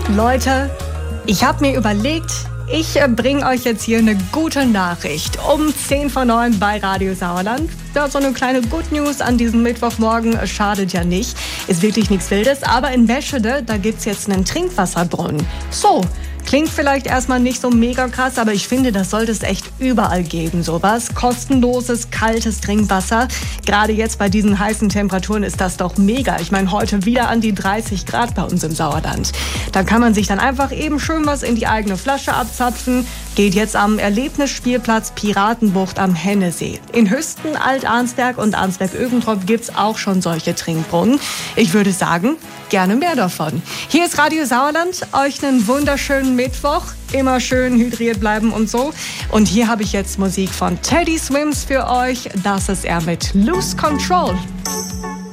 Leute, ich habe mir überlegt, ich bringe euch jetzt hier eine gute Nachricht. Um 10:09 bei Radio Sauerland. Ja, so eine kleine Good News an diesem Mittwochmorgen schadet ja nicht. Ist wirklich nichts Wildes, aber in Meschede, da gibt's jetzt einen Trinkwasserbrunnen. So, klingt vielleicht erstmal nicht so mega krass, aber ich finde, das sollte es echt überall geben, sowas. Kostenloses, kaltes Trinkwasser. Gerade jetzt bei diesen heißen Temperaturen ist das doch mega. Ich meine, heute wieder an die 30 Grad bei uns im Sauerland. Da kann man sich dann einfach eben schön was in die eigene Flasche abzapfen. Geht jetzt am Erlebnisspielplatz Piratenbucht am Hennesee. In Hüsten, Alt-Arnsberg und Arnsberg-Ögentrop gibt's auch schon solche Trinkbrunnen. Ich würde sagen, gerne mehr davon. Hier ist Radio Sauerland. Euch einen wunderschönen Mittwoch. Immer schön hydriert bleiben und so. Und hier habe ich jetzt Musik von Teddy Swims für euch. Das ist er mit Lose Control.